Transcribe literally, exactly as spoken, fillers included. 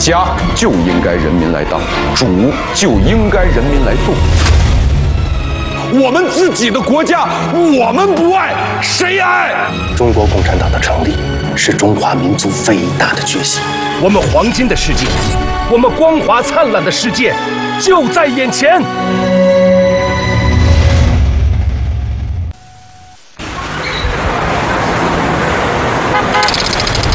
家就应该人民来当，主就应该人民来做。我们自己的国家，我们不爱，谁爱？ 中国共产党的成立是中华民族伟大的觉醒。 我们黄金的世界，我们光华灿烂的世界，就在眼前。